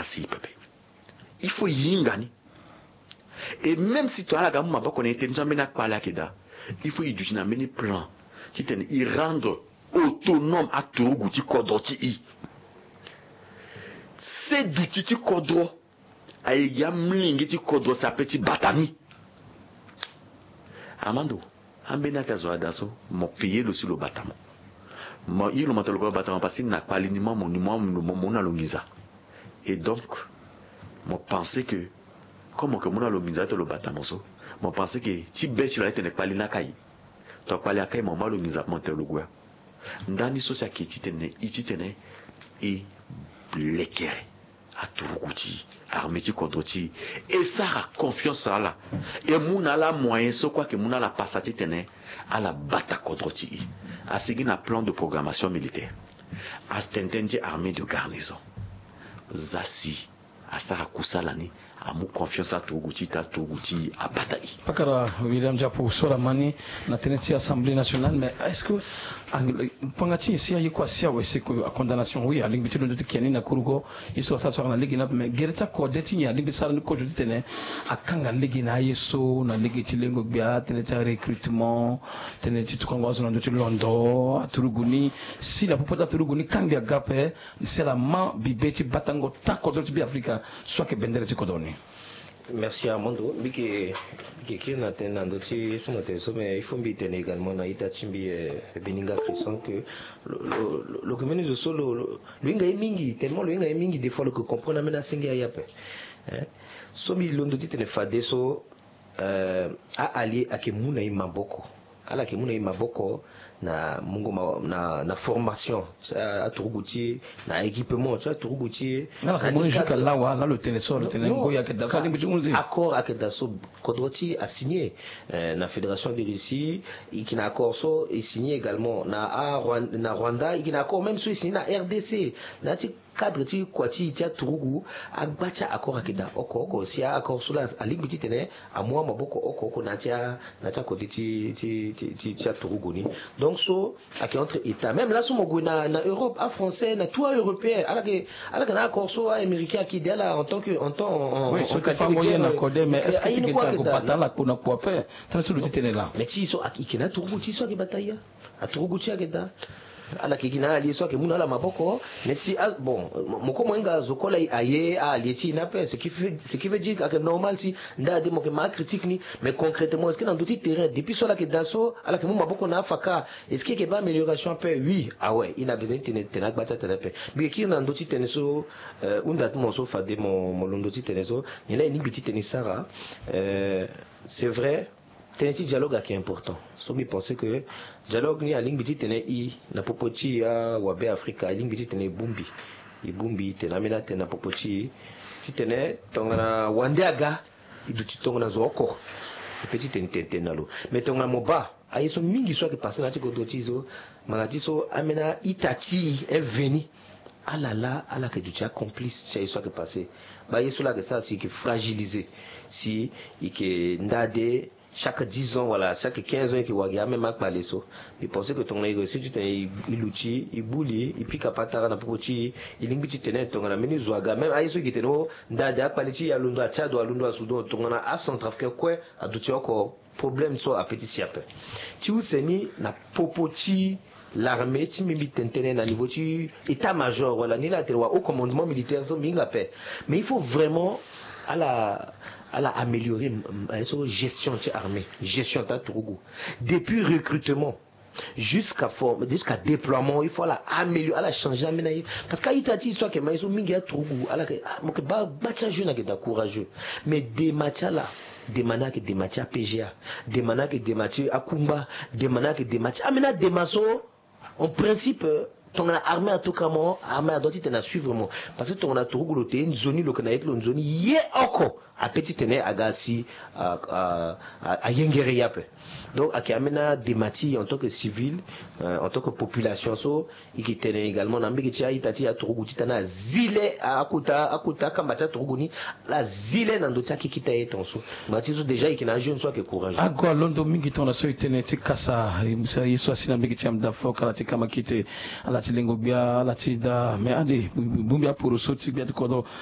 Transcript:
zasi pepe. Il faut yingani. Et même si tu as la gamme, ma pas connaître, il faut y du mini plan. Qui y rendre autonome à tout goutti kodoti. C'est d'outils kodro. Aïe mlingi kodro sa petit batami. Amando, ambena kazo adaso, mon payer le sur le bâtiment. Moi, il le monte le bâtiment parce qu'il n'a pas l'alignement, mon alongiza. Et donc, moi pensais que, comme que mon alongiza te le bâtiment, moi pensais que si bête il a été ne pas l'inakai. Tu as pas l'akai, mon alongiza monte le goût. Ndani sosia qui titene et l'équerre à Tourgouti, Arméti Kodroti. Et ça a confiance à la. Et mon a la moyen, ce quoi que mon a la passati tene à la bata Kodroti. À seguir un plan de programmation militaire. À t'entendre armée de garnison. Zasi, à Sarah Koussalani, à mon confiance à Tourgouti, à Bataï. Pakara, William Diapo, Soramani, na teneti Assemblée nationale, mais est-ce que, Pangati, si y a quoi, si c'est que la condamnation, oui, à l'imbition de Tikiani, na Kurugo, il soit ça sur la ligue, mais Gerta Kodeti, il y a l'imbition de Kojo Tene, à Kanga Ligue na Yeso, na Ligue Tilengo Bia, teneti recrutement, teneti Tukangos, de Londo, à Turuguni, si la population de Turuguni, Kanga Gapé, c'est la main, Bibeti, Batango, Takodoti Biafrika, soit que Bendere Tikodoni. Merci Armando. Mais il faut également Beninga Cresson que le communisme solo mingi tellement le mingi des fois le que comprendre amena singa yape. So mi londo titene fade so a allié à Kemuna Maboko. Ala Kemuna Maboko na mungo na formation à Tourgouti na équipement tu vois Tourgouti na jusqu'à là le téléso le téléngo ya kedda fali bijunzi accord à Kedaso Kodroti a signé na fédération de Russie qui na accord so et signé également na Rwanda qui na accord même so signé na RDC na cadre ti kwati ti Tourgou agbacha accord akeda oko si accord sur la ligue petit tene à moi maboko oko na tia koditi ti Tourgou ni donc so ak entre état même là so mo na Europe à français na tout européen ala na accord so américain qui est là en tant que oui so que famoyen na code mais est-ce que tu peux pas battre là pour na quoi tant sur le tene là mais si so akina Tourgou ti so ke bataille à Tourgou ti akeda ala kikina ali so ke muna la maboko mais si bon moko mwenga zokola aye a alieti na pe ce qui veut dire que normal si nda de mo ke ma critique ni mais concrètement est-ce que dans tout terrain depuis cela que daso ala ke maboko na faka est-ce qu'il y a pas amélioration pe oui ah ouais il a besoin de tenir bata pe mais qui dans tout terrain so unda mo so fade mo londo terrain so il a une petite tenisara c'est vrai tenisi dialogue qui est important so mi penser que dialogue ni a ligne petit tene I na popoti ya wabe Afrika ligne petit tene bumbi tena mena tena popoti ti tene tongana wandeaga iduti tongana zoko petit tene lo mais tongana moba ayeso mingi so ke passer na ti kodoti so mangati so amena itati est venu alala ala que tu as complice chez soit que passé ba yeso la que ça c'est que fragilisé si et que ndade chaque 10 ans voilà chaque 15 ans qui wagia même ak paleso mais penser que ton ego si tu t'es iluchi ibuli ipika patara na pochi ilingbi tene ton na meni zwaga même aiso qui teno ndade ak palechi ya lundo achado alundo asudo ton na a centrafricain quoi a duti encore problème so a petit siape tu useni na popochi l'armée ti mimi tentene na niveau ti état-major voilà ni la terwa au commandement militaire so minga paix mais il faut vraiment à la améliorer la gestion de l'armée, gestion de Tourgou. Depuis recrutement jusqu'à déploiement, il faut la améliorer, la changer. Parce qu'à Itati, soit que maïso mingi à Tourgou, ala que bacha jeune qui est courageux, mais des matchs là. Des manas des matchs à PGA, des manas des matchs à Kumba, des manas des matchs à Mena des maçons, en principe. Ton armée à tout comment armée à doit être suivre moi parce que ton a tout rouloté une zone le connaître une zone yé encore à petit tenait à Gassi à Yengeri yape donc à qui amena des mati en tant que civil en tant que population so et qui tenait également na mbiki itati à Tourgouti tana zile à akuta kambata Tourgouni la zile na ndotia qui kita eton so mati so déjà qui na jeune soit que courageux agwa londo mingi tona so itene tikasa imsa yiso asina mbiki chamda foka tika makite ala chilengo bia ala chida me ade bumbia puro so tibia kodo